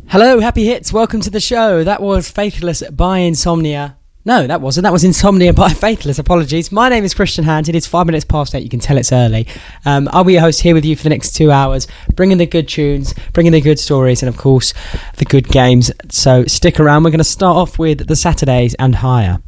Hello, happy hits. Welcome to the show. That was Faithless by Insomnia. No, that wasn't. That was Insomnia by Faithless. Apologies. My name is Christian Hand. It is 5 minutes past 8. You can tell it's early. I'll be your host here with you for the next 2 hours, bringing the good tunes, bringing the good stories, and of course, the good games. So stick around. We're going to start off with the Saturdays and Higher.